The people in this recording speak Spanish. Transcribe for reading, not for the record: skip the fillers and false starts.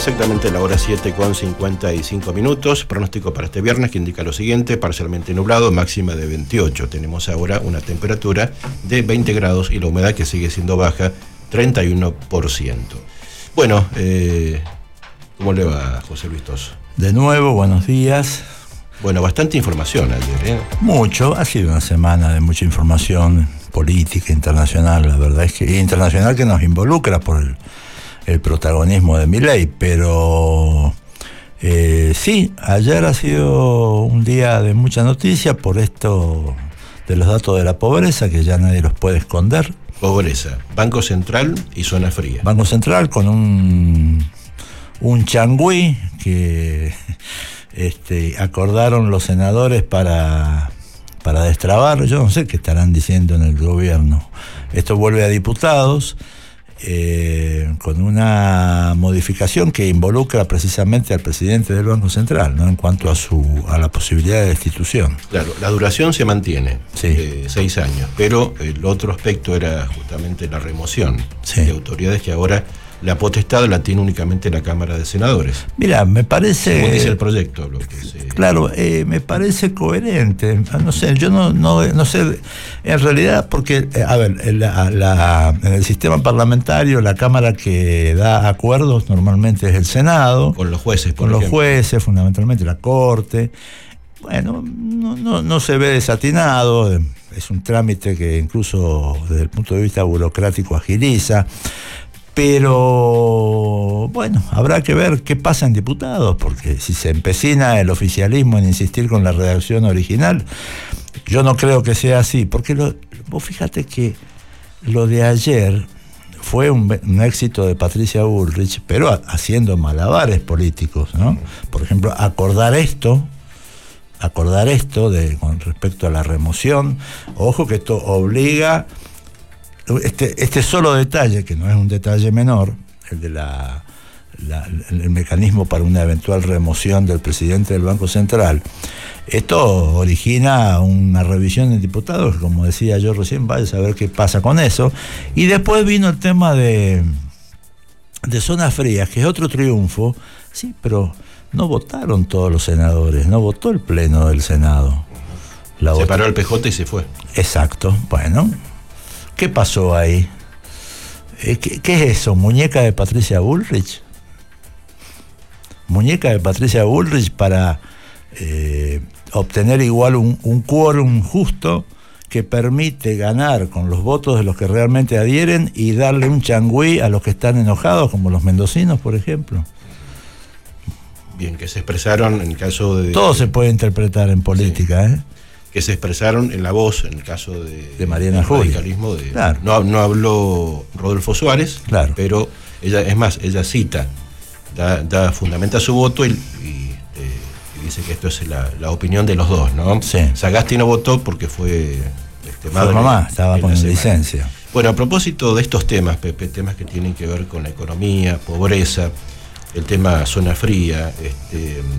exactamente la hora 7:55. Pronóstico para este viernes que indica lo siguiente: parcialmente nublado, máxima de 28. Tenemos ahora una temperatura de 20 grados y la humedad que sigue siendo baja, 31%. Bueno, ¿cómo le va, José Luis Toso? De nuevo, buenos días. Bueno, bastante información ayer, ¿eh? Mucho, ha sido una semana de mucha información política, internacional, la verdad es que internacional que nos involucra por el protagonismo de Milei, pero sí, ayer ha sido un día de mucha noticia por esto de los datos de la pobreza, que ya nadie los puede esconder. Pobreza, Banco Central y zona fría. Banco Central con un changüí que acordaron los senadores para destrabar. Yo no sé qué estarán diciendo en el gobierno. Esto vuelve a diputados con una modificación que involucra precisamente al presidente del Banco Central, ¿no? En cuanto a la posibilidad de destitución. Claro, la duración se mantiene, sí. 6 años, pero el otro aspecto era justamente la remoción, sí, de autoridades, que ahora la potestad la tiene únicamente la Cámara de Senadores. Mira, me parece... Según dice el proyecto. Claro, me parece coherente. No sé, yo no sé, en realidad, porque, a ver, en el sistema parlamentario, la Cámara que da acuerdos normalmente es el Senado. Con los jueces, por ejemplo. Con los jueces, fundamentalmente la Corte. Bueno, no se ve desatinado, es un trámite que incluso desde el punto de vista burocrático agiliza. Pero, bueno, habrá que ver qué pasa en diputados, porque si se empecina el oficialismo en insistir con la redacción original, yo no creo que sea así, porque vos fíjate que lo de ayer fue un éxito de Patricia Bullrich, pero haciendo malabares políticos, ¿no? Por ejemplo, acordar esto con respecto a la remoción. Ojo que esto obliga... Este solo detalle, que no es un detalle menor, el de el mecanismo para una eventual remoción del presidente del Banco Central, esto origina una revisión en diputados, como decía yo recién, vaya a saber qué pasa con eso. Y después vino el tema de zonas frías, que es otro triunfo, sí, pero no votaron todos los senadores, no votó el pleno del Senado. Se paró el PJ y se fue. Exacto, bueno. ¿Qué pasó ahí? ¿Qué es eso? ¿Muñeca de Patricia Bullrich? ¿Muñeca de Patricia Bullrich para obtener igual un quórum justo que permite ganar con los votos de los que realmente adhieren y darle un changüí a los que están enojados, como los mendocinos, por ejemplo? Bien, que se expresaron en el caso de... Todo se puede interpretar en política, sí. Que se expresaron en La Voz, en el caso de Mariana Julia. Radicalismo. Claro. No habló Rodolfo Suárez, claro, pero ella cita, da fundamenta su voto y dice que esto es la opinión de los dos, ¿no? Sí. Sagasti no votó porque fue madre. Su mamá estaba con licencia. Bueno, a propósito de estos temas, Pepe, temas que tienen que ver con la economía, pobreza, el tema zona fría,